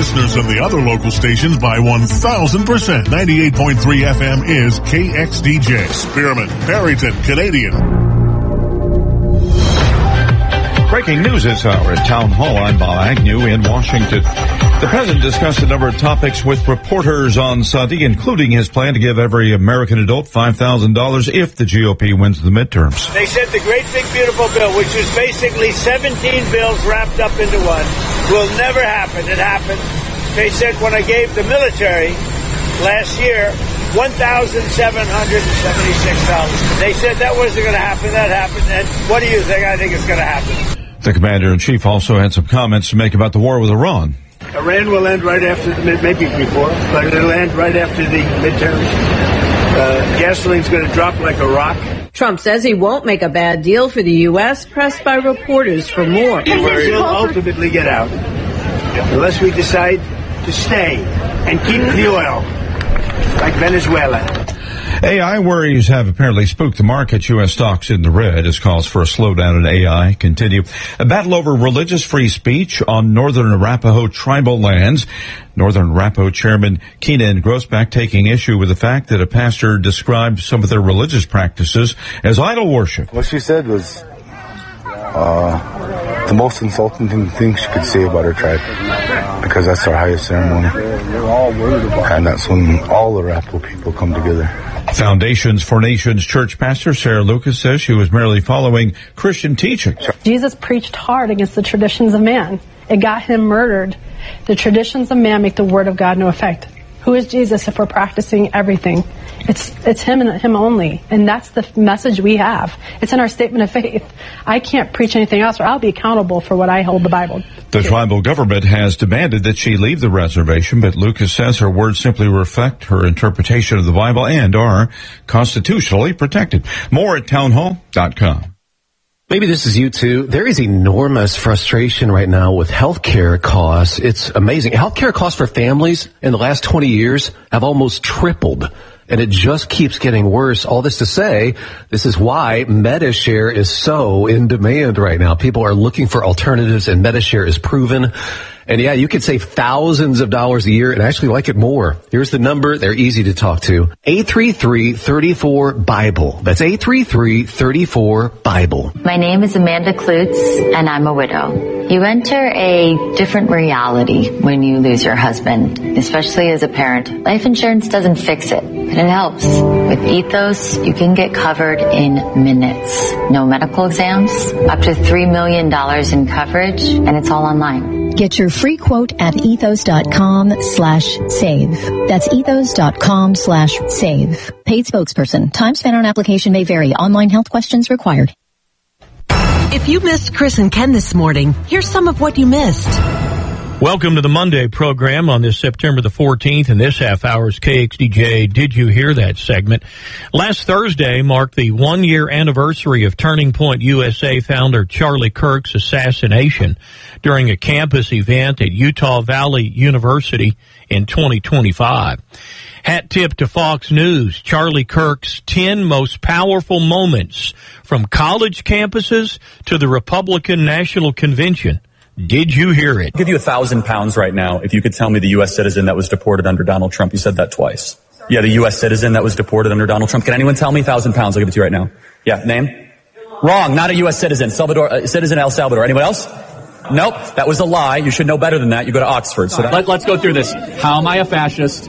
listeners of the other local stations by 1,000%. 98.3 FM is KXDJ. Spearman, Barrington, Canadian. Breaking news this hour at Town Hall. I'm Bob Agnew in Washington. The president discussed a number of topics with reporters on Sunday, including his plan to give every American adult $5,000 if the GOP wins the midterms. They said the great big beautiful bill, which is basically 17 bills wrapped up into one, will never happen. It happened. They said when I gave the military last year $1,776. They said that wasn't going to happen. That happened. And what do you think? I think it's going to happen. The commander-in-chief also had some comments to make about the war with Iran. Iran will end right after, maybe before, but it'll end right after the midterms. Gasoline's going to drop like a rock. Trump says he won't make a bad deal for the U.S., pressed by reporters for more. We'll ultimately get out, unless we decide to stay and keep the oil, like Venezuela. AI worries have apparently spooked the market. U.S. stocks in the red as calls for a slowdown in AI continue. A battle over religious free speech on Northern Arapaho tribal lands. Northern Arapaho Chairman Keenan Grossback taking issue with the fact that a pastor described some of their religious practices as idol worship. What she said was the most insulting thing she could say about her tribe, because that's our highest ceremony. And that's when all the Arapaho people come together. Foundations for Nations church pastor Sarah Lucas says she was merely following Christian teaching. Jesus preached hard against the traditions of man. It got him murdered. The traditions of man make the word of God no effect. Who is Jesus if we're practicing everything? It's him and him only. And that's the message we have. It's in our statement of faith. I can't preach anything else, or I'll be accountable for what I hold the Bible. The tribal government has demanded that she leave the reservation, but Lucas says her words simply reflect her interpretation of the Bible and are constitutionally protected. More at townhall.com. Maybe this is you too. There is enormous frustration right now with healthcare costs. It's amazing. Healthcare costs for families in the last 20 years have almost tripled. And it just keeps getting worse. All this to say, this is why Medi-Share is so in demand right now. People are looking for alternatives, and Medi-Share is proven. And yeah, you could save thousands of dollars a year and actually like it more. Here's the number. They're easy to talk to. 833-34-BIBLE. That's 833-34-BIBLE. My name is Amanda Klutz, and I'm a widow. You enter a different reality when you lose your husband, especially as a parent. Life insurance doesn't fix it, but it helps. With Ethos, you can get covered in minutes. No medical exams, up to $3 million in coverage, and it's all online. Get your free quote at ethos.com/save. That's ethos.com/save. Paid spokesperson. Time spent on application may vary. Online health questions required. If you missed Chris and Ken this morning, here's some of what you missed. Welcome to the Monday program on this September the 14th, and this half hour's KXDJ Did You Hear That segment. Last Thursday marked the 1-year anniversary of Turning Point USA founder Charlie Kirk's assassination during a campus event at Utah Valley University in 2025. Hat tip to Fox News, Charlie Kirk's 10 most powerful moments from college campuses to the Republican National Convention. Did you hear it? I'll give you £1,000 right now if you could tell me the U.S. citizen that was deported under Donald Trump. You said that twice. Yeah, the U.S. citizen that was deported under Donald Trump. Can anyone tell me £1,000? I'll give it to you right now. Yeah, name? Wrong, not a U.S. citizen. Citizen El Salvador. Anyone else? Nope, that was a lie. You should know better than that. You go to Oxford. So let's go through this. How am I a fascist?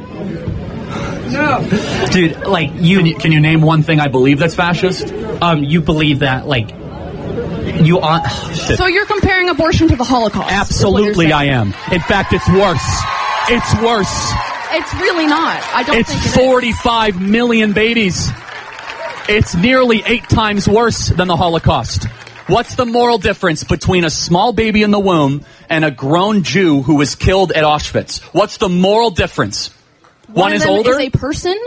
No. Dude, can you name one thing I believe that's fascist? You believe that, you are. So you're comparing abortion to the Holocaust? Absolutely, I am. In fact, it's worse. It's worse. It's really not. I don't think it's 45 million babies. It's nearly 8 times worse than the Holocaust. What's the moral difference between a small baby in the womb and a grown Jew who was killed at Auschwitz? What's the moral difference? One is older? Is a person?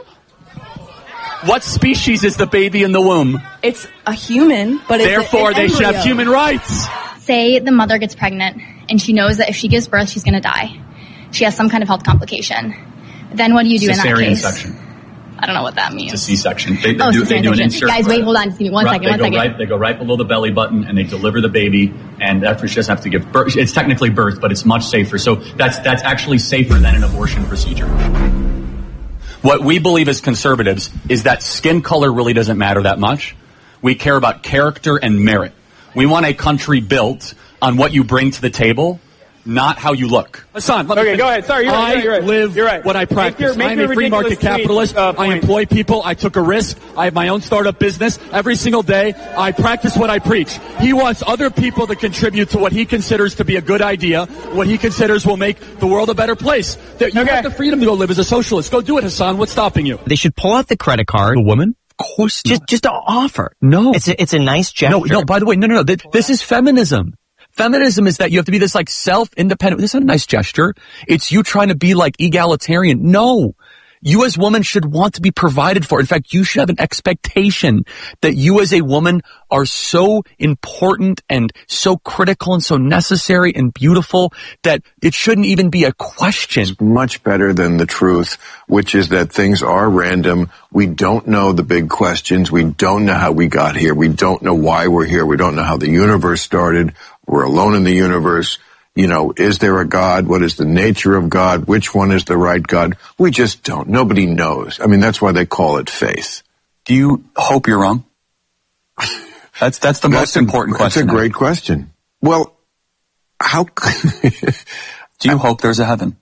What species is the baby in the womb? It's a human, but therefore they should have human rights. Say the mother gets pregnant and she knows that if she gives birth, she's going to die. She has some kind of health complication. Then what do you do in that case? Cesarean section. I don't know what that means. It's a C-section. They do an insert. Guys, wait, hold on. Just give me one second. They go right below the belly button and they deliver the baby, and after she doesn't have to give birth. It's technically birth, but it's much safer. So that's actually safer than an abortion procedure. What we believe as conservatives is that skin color really doesn't matter that much. We care about character and merit. We want a country built on what you bring to the table, not how you look. Hassan, okay, go ahead. Sorry, you're right. I live what I practice. I'm a free market capitalist. I employ people. I took a risk. I have my own startup business. Every single day, I practice what I preach. He wants other people to contribute to what he considers to be a good idea, what he considers will make the world a better place. You have the freedom to go live as a socialist. Go do it, Hassan. What's stopping you? They should pull out the credit card. The woman? Of course not. Just to offer. No. It's a nice gesture. No, by the way, no. This is feminism. Feminism is that you have to be this like self-independent. This is not a nice gesture. It's you trying to be like egalitarian. No. You as women should want to be provided for. In fact, you should have an expectation that you as a woman are so important and so critical and so necessary and beautiful that it shouldn't even be a question. It's much better than the truth, which is that things are random. We don't know the big questions. We don't know how we got here. We don't know why we're here. We don't know how the universe started. We're alone in the universe. You know, is there a God? What is the nature of God? Which one is the right God? We just don't. Nobody knows. I mean, that's why they call it faith. Do you hope you're wrong? That's the most important question. That's a great question. Well, how... Do you hope there's a heaven?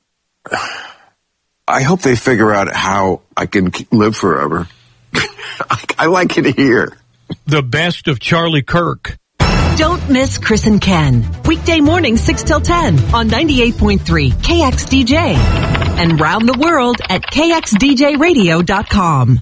I hope they figure out how I can live forever. I like it here. The best of Charlie Kirk. Don't miss Chris and Ken. Weekday mornings 6 till 10 on 98.3 KXDJ. And round the world at KXDJRadio.com.